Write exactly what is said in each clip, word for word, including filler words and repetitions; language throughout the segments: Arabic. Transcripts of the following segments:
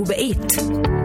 وبقيت.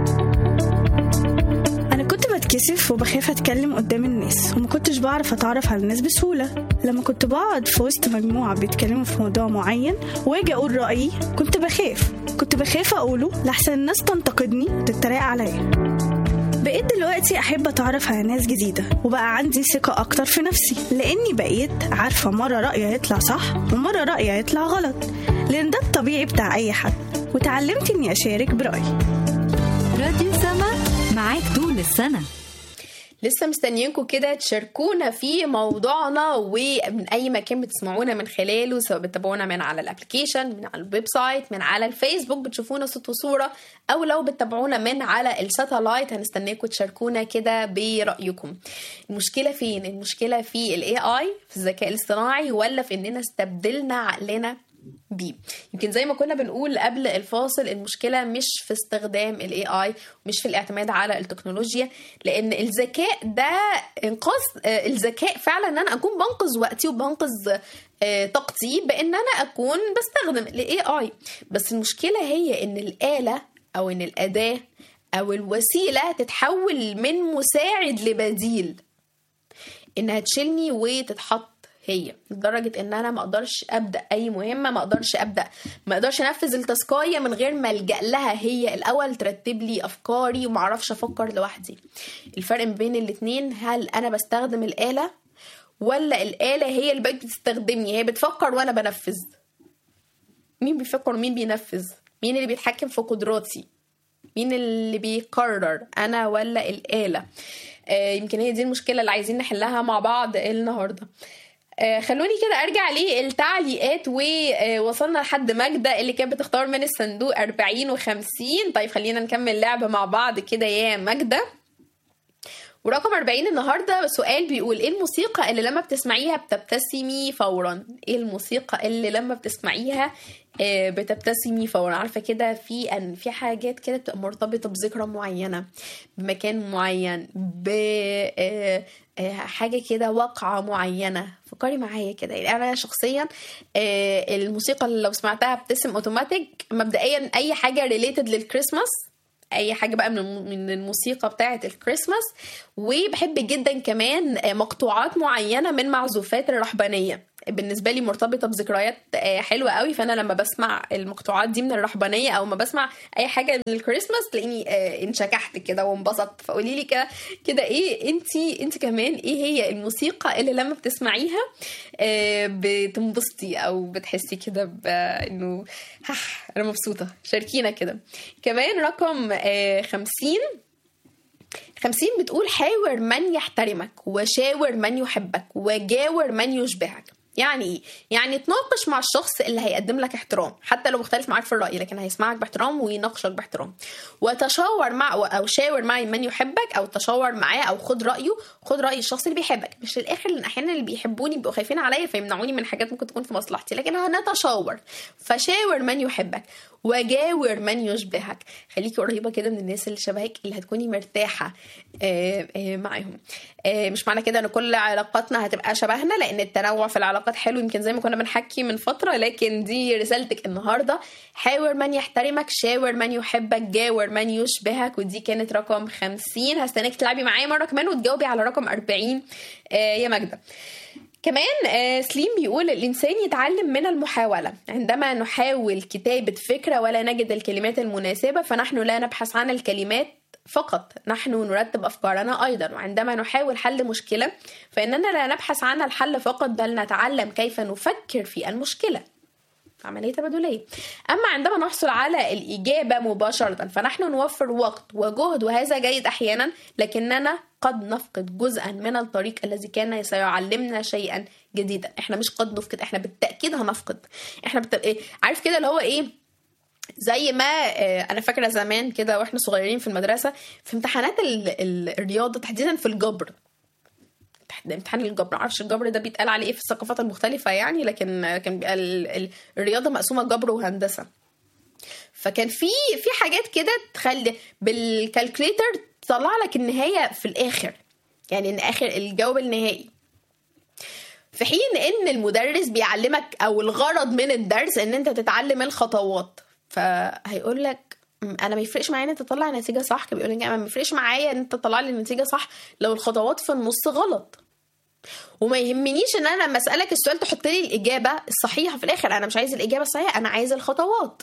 أنا كنت بتكسف وبخاف أتكلم قدام الناس، وما كنتش بعرف أتعرف على الناس بسهولة. لما كنت بقعد في وسط مجموعة بيتكلموا في موضوع معين واجي أقول رأيي كنت بخاف كنت بخاف أقوله لحسن الناس تنتقدني وتتريق عليا. بقيت دلوقتي أحب أتعرف على ناس جديدة، وبقى عندي ثقة أكتر في نفسي، لأني بقيت عارفة مرة رأيي يطلع صح ومرة رأيي يطلع غلط، لأن ده الطبيعي بتاع أي حد، وتعلمت إني أشارك برأيي. راديو سما معاك طول السنة. لسه مستنيينكم كده تشاركونا في موضوعنا، ومن اي مكان بتسمعونا من خلاله، سواء بتتابعونا من على الابليكيشن، من على الويب سايت، من على الفيسبوك بتشوفونا صوت وصورة، او لو بتتابعونا من على الساتلايت هنستنيكم تشاركونا كده برأيكم. المشكلة فين؟ المشكلة في الاي اي، في الذكاء الاصطناعي، ولا في اننا استبدلنا عقلنا بيه؟ يمكن زي ما كنا بنقول قبل الفاصل، المشكلة مش في استخدام ال إيه آي، مش في الاعتماد على التكنولوجيا، لأن الذكاء ده انقاذ الذكاء فعلا ان انا اكون بنقذ وقتي وبنقذ طاقتي بان انا اكون بستخدم ال إيه آي. بس المشكلة هي ان الآلة او ان الأداة او الوسيلة تتحول من مساعد لبديل، انها تشيلني وتتحط هي، لدرجة ان انا ما اقدرش ابدأ اي مهمة، ما اقدرش ابدأ ما اقدرش انفذ التاسكاية من غير ما الجأ لها هي الاول ترتب لي افكاري، وما اعرفش افكر لوحدي. الفرق بين الاتنين، هل انا بستخدم الآلة ولا الآلة هي اللي بقت بتستخدمني؟ هي بتفكر وانا بنفذ. مين بيفكر ومين بينفذ؟ مين اللي بيتحكم في قدراتي؟ مين اللي بيقرر، انا ولا الآلة؟ آه يمكن هي دي المشكلة اللي عايزين نحلها مع بعض النهاردة. آه خلوني كده ارجع للتعليقات، ووصلنا لحد ماجدة اللي كانت بتختار من الصندوق أربعين وخمسين. طيب خلينا نكمل لعبة مع بعض كده يا ماجدة. ورقم أربعين النهاردة سؤال بيقول: ايه الموسيقى اللي لما بتسمعيها بتبتسمي فورا؟ ايه الموسيقى اللي لما بتسمعيها بتبتسمي فورا؟ عارفة كده في أن في حاجات كده بتبقى مرتبطة بذكرى معينة، بمكان معين، بحاجة كده واقعة معينة. فكري معايا كده. يعني أنا شخصيا الموسيقى اللي لو سمعتها ابتسم اوتوماتيك مبدئيا أي حاجة ريليتد للكريسماس، اي حاجه بقى من الموسيقى بتاعه الكريسماس. وبحب جدا كمان مقطوعات معينه من معزوفات الرهبانيه، بالنسبه لي مرتبطه بذكريات حلوه قوي. فانا لما بسمع المقطوعات دي من الرهبانيه او ما بسمع اي حاجه من الكريسماس تلاقيني انشكحت كده وانبسطت. فقولي لي كده كده ايه انتي انت كمان ايه هي الموسيقى اللي لما بتسمعيها بتنبسطي او بتحسي كده بانه انا مبسوطه؟ شاركينا كده. كمان رقم خمسين خمسين بتقول: حاور من يحترمك وشاور من يحبك وجاور من يشبهك. يعني ايه؟ يعني تناقش مع الشخص اللي هيقدم لك احترام حتى لو مختلف معاك في الرأي، لكن هيسمعك باحترام ويناقشك باحترام. وتشاور مع او شاور مع من يحبك، او تشاور معاه او خد رأيه، خد رأي الشخص اللي بيحبك. مش الاخر، لان احيانا اللي بيحبوني بيبقوا خايفين عليا فيمنعوني من حاجات ممكن تكون في مصلحتي، لكن هنتشاور. فشاور من يحبك وجاور من يشبهك. خليكي قريبة كده من الناس اللي شبهك، اللي هتكوني مرتاحة معاهم. مش معنى كده ان كل علاقاتنا هتبقى شبهنا، لان التنوع في العلاقات حلو، يمكن زي ما كنا بنحكي من فترة، لكن دي رسالتك النهاردة: حاور من يحترمك، شاور من يحبك، جاور من يشبهك. ودي كانت رقم خمسين. هستناك تلعبي معايا مرة كمان وتجاوبي على رقم أربعين يا ماجدة. كمان سليم بيقول: الإنسان يتعلم من المحاولة. عندما نحاول كتابة فكرة ولا نجد الكلمات المناسبة فنحن لا نبحث عن الكلمات فقط، نحن نرتب أفكارنا أيضا. وعندما نحاول حل مشكلة فإننا لا نبحث عن الحل فقط، بل نتعلم كيف نفكر في المشكلة. عملية تبادلية. أما عندما نحصل على الإجابة مباشرة فنحن نوفر وقت وجهد، وهذا جيد أحيانا، لكننا قد نفقد جزءا من الطريق الذي كان سيعلمنا شيئا جديدا. احنا مش قد نفقد، احنا بالتأكيد هنفقد. احنا بت... عارف كده اللي هو ايه، زي ما انا فاكره زمان كده واحنا صغيرين في المدرسه، في امتحانات ال... ال... الرياضه تحديدا في الجبر، امتحان الجبر، معرفش الجبر ده بيتقال عليه ايه في الثقافات المختلفه يعني، لكن كان بيبقى ال... ال... الرياضه مقسومه جبر وهندسه. فكان في في حاجات كده تخلي بالكالكوليتر تطلع لك النهايه في الاخر، يعني ان اخر الجواب النهائي، في حين ان المدرس بيعلمك او الغرض من الدرس ان انت تتعلم الخطوات. فهيقول لك انا ما يفرقش معايا ان انت تطلع نتيجه صح. كان بيقول لي ما يفرقش معايا ان انت تطلع لي النتيجه صح لو الخطوات في النص غلط. وما يهمنيش ان انا لما اسالك السؤال تحط لي الاجابه الصحيحه في الاخر. انا مش عايز الاجابه الصحيحه، انا عايز الخطوات.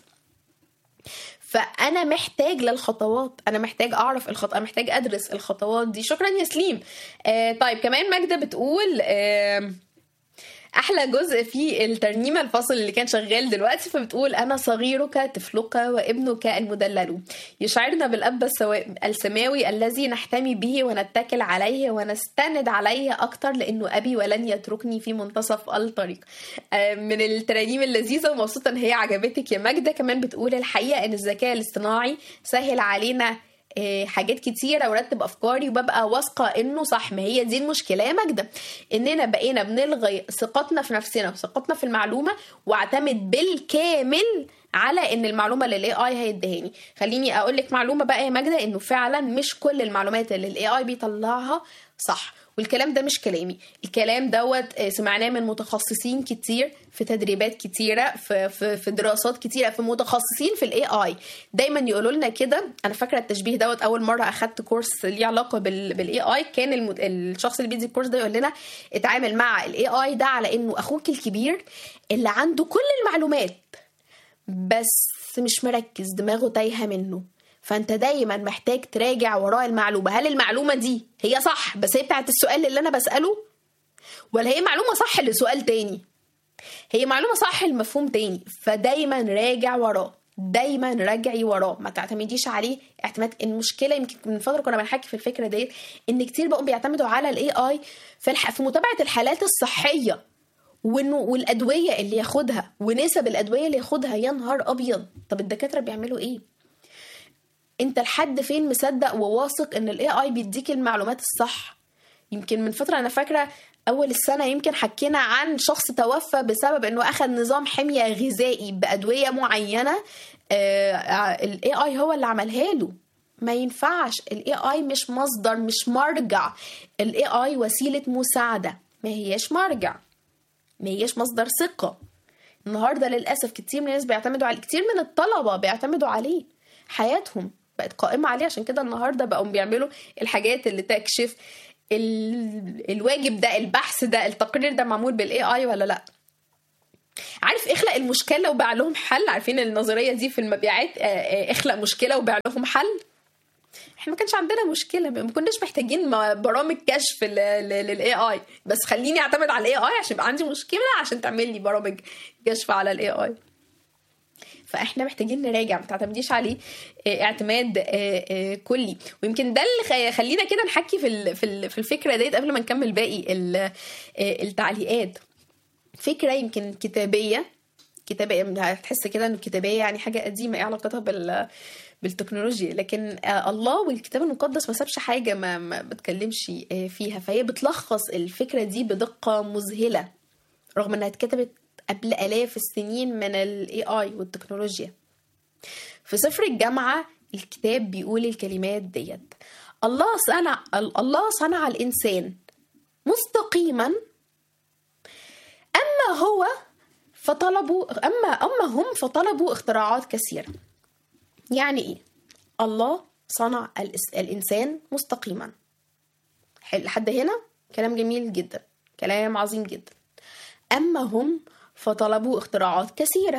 فانا محتاج للخطوات، انا محتاج اعرف الخط انا محتاج ادرس الخطوات دي. شكرا يا سليم. آه طيب كمان ماجدة بتقول آه احلى جزء في الترنيمه الفصل اللي كان شغال دلوقتي، فبتقول انا صغيرك طفلك وابنك المدلل يشعرنا بالاب السماوي الذي نحتمي به ونتكل عليه ونستند عليه اكتر لانه ابي ولن يتركني في منتصف الطريق. من الترانيم اللذيذه ومبسوطه ان هي عجبتك يا ماجدة. كمان بتقول الحقيقه ان الذكاء الاصطناعي سهل علينا حاجات كتيرة ورتب أفكاري وببقى واثقة إنه صح. ما هي دي المشكلة يا ماجدة، إننا بقينا بنلغي ثقتنا في نفسنا وثقتنا في المعلومة واعتمد بالكامل على إن المعلومة اللي ال إيه آي هيدهاني. خليني أقول لك معلومة بقى يا ماجدة، إنه فعلا مش كل المعلومات اللي ال إيه آي بيطلعها صح. والكلام ده مش كلامي، الكلام دوت سمعناه من متخصصين كتير في تدريبات كتيرة في, في, في دراسات كتيرة في متخصصين في الاي اي. دايما يقولوا لنا كده. انا فاكرة التشبيه دوت اول مرة اخدت كورس ليه علاقة بالاي اي، كان المد... الشخص اللي بيدي الكورس ده يقول لنا اتعامل مع الاي اي ده على انه اخوك الكبير اللي عنده كل المعلومات بس مش مركز، دماغه تايهة منه. فانت دايما محتاج تراجع وراء المعلومة، هل المعلومة دي هي صح بس هي بتاعت السؤال اللي انا بسأله، ولا هي معلومة صح لسؤال تاني، هي معلومة صح المفهوم تاني. فدايما راجع وراه، دايما راجعي وراه، ما تعتمديش عليه اعتماد. المشكلة يمكن من فترة كنا بنحكي في الفكرة ديت ان كتير بقوا بيعتمدوا على الاي اي في, الح... في متابعة الحالات الصحية وانه والادوية اللي ياخدها ونسب الادوية اللي ياخدها. يا نهار ابيض، طب الدكاترة بيعملوا ايه؟ انت لحد فين مصدق وواثق ان الاي اي بيديك المعلومات الصح؟ يمكن من فترة انا فاكرة اول السنة يمكن حكينا عن شخص توفى بسبب انه اخذ نظام حمية غذائي بادوية معينة الاي اي هو اللي عملها له. ما ينفعش، الاي اي مش مصدر، مش مرجع. الاي اي وسيلة مساعدة، ما هيش مرجع، ما هيش مصدر ثقة. النهاردة للأسف كتير من الناس بيعتمدوا عليه، كتير من الطلبة بيعتمدوا عليه، حياتهم بقت قائمة عليه. عشان كده النهاردة بقوا بيعملوا الحاجات اللي تكشف ال... الواجب ده، البحث ده، التقرير ده معمول بالاي اي ولا لا. عارف اخلق المشكلة وباع لهم حل؟ عارفين النظرية دي في المبيعات، اخلق مشكلة وباع لهم حل. احنا ما كانش عندنا مشكلة، ما كناش محتاجين برامج كشف للاي اي، بس خليني اعتمد على الاي اي عشان يبقى عندي مشكلة عشان تعمل لي برامج كشف على الاي اي. فاحنا محتاجين نراجع، ما تعتمديش عليه اعتماد كلي. ويمكن ده اللي خلينا كده نحكي في في الفكره ديت قبل ما نكمل باقي التعليقات. فكره يمكن كتابيه كتابيه هتحس كده ان الكتابيه يعني حاجه قديمه، ايه علاقتها بال بالتكنولوجيا؟ لكن الله والكتاب المقدس ما سابش حاجه ما, ما بتكلمش فيها. فهي بتلخص الفكره دي بدقه مذهله رغم انها اتكتبت قبل آلاف السنين من ال إيه آي والتكنولوجيا. في سفر الجامعة الكتاب بيقول الكلمات ديت: الله صنع الله صنع الإنسان مستقيما، أما هو فطلبوا أما أما هم فطلبوا اختراعات كثيرة. يعني إيه؟ الله صنع الإنسان مستقيما. لحد هنا كلام جميل جدا، كلام عظيم جدا. أما هم فطلبوا اختراعات كثيرة.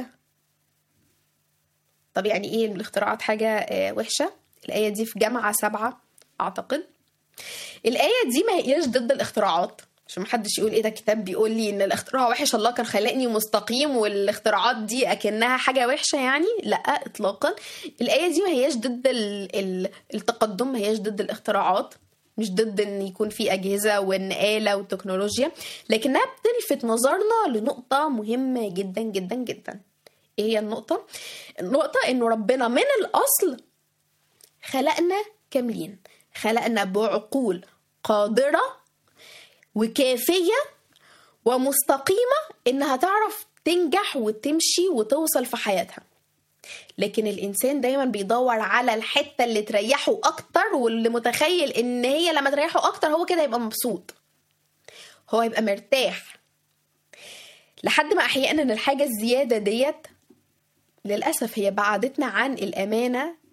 طب يعني ايه الاختراعات حاجة وحشة؟ الآية دي في جامعة سبعة أعتقد. الآية دي ما هيش ضد الاختراعات، عشان محدش يقول ايه ده الكتاب بيقول لي ان الاختراع وحش، الله كان خلقني مستقيم والاختراعات دي اكنها حاجة وحشة يعني. لا اطلاقا، الآية دي ما هيش ضد التقدم، ما هيش ضد الاختراعات، مش ضد ان يكون في اجهزه والنقاله والتكنولوجيا، لكنها بتلفت نظرنا لنقطه مهمه جدا جدا جدا. ايه هي النقطه؟ النقطه انه ربنا من الاصل خلقنا كاملين، خلقنا بعقول قادره وكافيه ومستقيمه انها تعرف تنجح وتمشي وتوصل في حياتها. لكن الإنسان دايما بيدور على الحتة اللي تريحه أكتر، واللي متخيل إن هي لما تريحه أكتر هو كده يبقى مبسوط، هو يبقى مرتاح. لحد ما أحيانا الحاجة الزيادة ديت للأسف هي بعدتنا عن الأمانة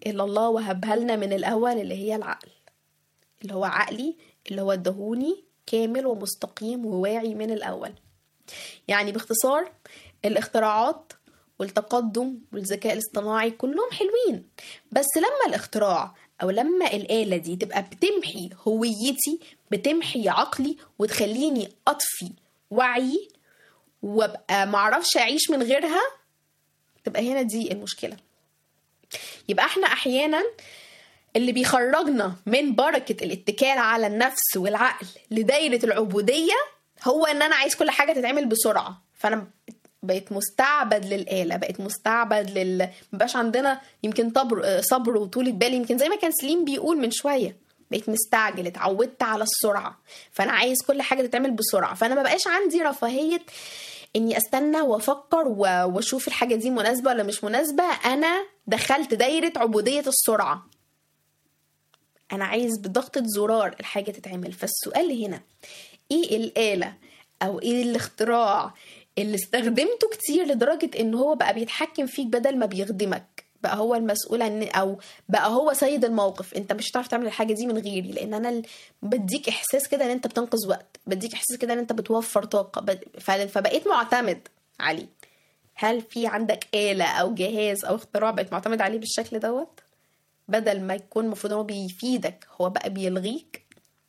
اللي الله وهبها لنا من الأول، اللي هي العقل، اللي هو عقلي اللي هو ادهوني كامل ومستقيم وواعي من الأول. يعني باختصار الاختراعات والتقدم والذكاء الاصطناعي كلهم حلوين، بس لما الاختراع أو لما الآلة دي تبقى بتمحي هويتي، بتمحي عقلي وتخليني أطفي وعي وابقى معرفش أعيش من غيرها، تبقى هنا دي المشكلة. يبقى احنا أحيانا اللي بيخرجنا من بركة الاتكال على النفس والعقل لدايرة العبودية هو ان انا عايز كل حاجة تتعمل بسرعة، فانا بقيت مستعبد للآلة، بقيت مستعبد لل مبقاش عندنا يمكن طبر صبر وطولة بال، يمكن زي ما كان سليم بيقول من شوية، بقيت مستعجل، اتعودت على السرعة، فانا عايز كل حاجة تتعمل بسرعة، فانا مبقاش عندي رفاهية اني استنى وافكر واشوف الحاجة دي مناسبة ولا مش مناسبة. انا دخلت دايرة عبودية السرعة، انا عايز بضغطة زرار الحاجة تتعمل. فالسؤال هنا ايه الآلة او ايه الاختراع اللي استخدمته كتير لدرجة ان هو بقى بيتحكم فيك بدل ما بيخدمك، بقى هو المسؤول عن او بقى هو سيد الموقف، انت مش هتعرف تعمل الحاجة دي من غيري، لان انا بديك احساس كده ان انت بتنقذ وقت، بديك احساس كده ان انت بتوفر طاقة، فبقيت معتمد عليه. هل في عندك آلة او جهاز او اختراع بقيت معتمد عليه بالشكل دوت؟ بدل ما يكون المفروض هو بيفيدك هو بقى بيلغيك.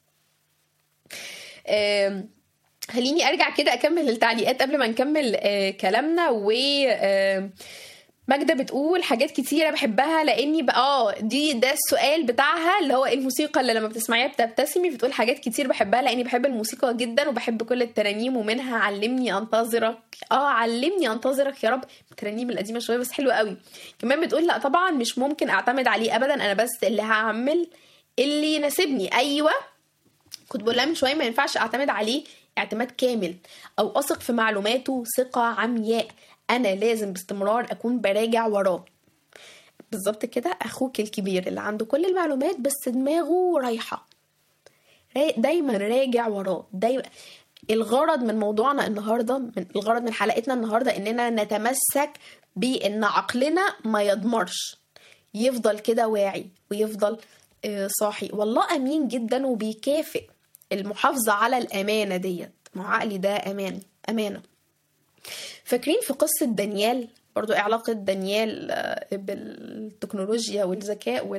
خليني ارجع كده اكمل التعليقات قبل ما نكمل كلامنا. و ماجدة بتقول حاجات كتيرة بحبها لاني بقى اه دي ده السؤال بتاعها اللي هو الموسيقى اللي لما بتسمعيها بتبتسمي. بتقول حاجات كتير بحبها لاني بحب الموسيقى جدا وبحب كل الترانيم، ومنها علمني انتظرك. اه علمني انتظرك يا رب، الترانيم القديمة شوية بس حلوة قوي. كمان بتقول لا طبعا مش ممكن اعتمد عليه ابدا، انا بس اللي هعمل اللي يناسبني. ايوه كنت بقول لها من شوية ما ينفعش اعتمد عليه اعتماد كامل او اثق في معلوماته ثقة عمياء، انا لازم باستمرار اكون براجع وراه. بالظبط كده اخوك الكبير اللي عنده كل المعلومات بس دماغه رايحة، دايما راجع وراه. دايما الغرض من موضوعنا النهاردة، من الغرض من حلقتنا النهاردة اننا نتمسك بان عقلنا ما يضمرش، يفضل كده واعي ويفضل صاحي. والله امين جدا وبيكافئ المحافظة على الامانة ديت، مع عقلي ده امان امانة. فاكرين في قصة دانيال برضو علاقة دانيال بالتكنولوجيا والذكاء